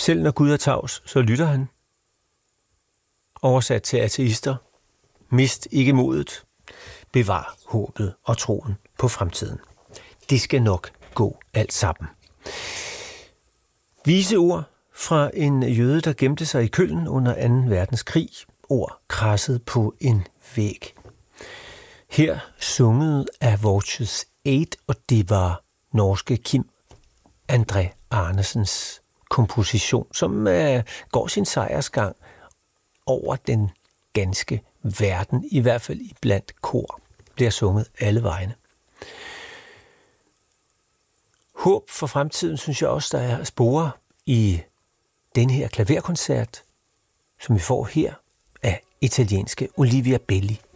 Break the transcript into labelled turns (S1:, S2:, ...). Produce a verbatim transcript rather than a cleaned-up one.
S1: Selv når Gud er tavs, så lytter han. Oversat til ateister. Mist ikke modet. Bevar håbet og troen på fremtiden. Det skal nok gå alt sammen. Vise ord fra en jøde, der gemte sig i Køln under anden verdenskrig. Ord krasset på en væg. Her sunget af Vorches Aid, og det var norske Kim André Arnesens komposition, som uh, går sin sejrsgang over den ganske verden, i hvert fald i blandt kor, bliver sunget alle vegne. Håb for fremtiden, synes jeg også, der er spore i den her klaverkoncert, som vi får her af italienske Olivia Belli.